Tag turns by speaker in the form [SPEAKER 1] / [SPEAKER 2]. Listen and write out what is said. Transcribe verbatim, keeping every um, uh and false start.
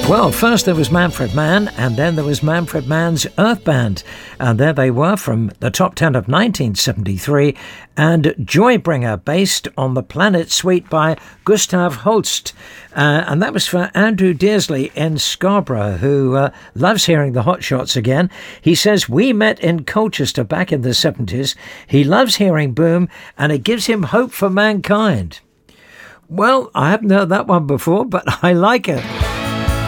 [SPEAKER 1] Well, first there was Manfred Mann, and then there was Manfred Mann's Earth Band. And there they were from the top ten of nineteen seventy-three, and Joybringer, based on the Planet Suite by Gustav Holst. Uh, and that was for Andrew Dearsley in Scarborough, who uh, loves hearing the Hot Shots again. He says, we met in Colchester back in the seventies. He loves hearing Boom, and it gives him hope for mankind. Well, I haven't heard that one before, but I like it.